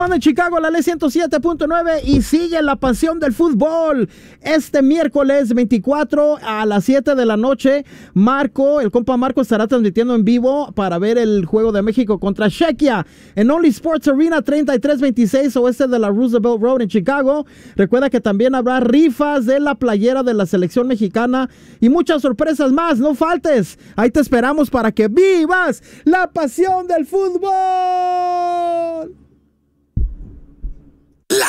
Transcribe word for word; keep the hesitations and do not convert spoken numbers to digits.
En Chicago, la ley ciento siete punto nueve y sigue la pasión del fútbol. Este miércoles veinticuatro a las siete de la noche, Marco, el compa Marco estará transmitiendo en vivo para ver el juego de México contra Chequia en Only Sports Arena treinta y tres veintiséis oeste de la Roosevelt Road en Chicago. Recuerda que también habrá rifas de la playera de la selección mexicana y muchas sorpresas más. No faltes, ahí te esperamos para que vivas la pasión del fútbol.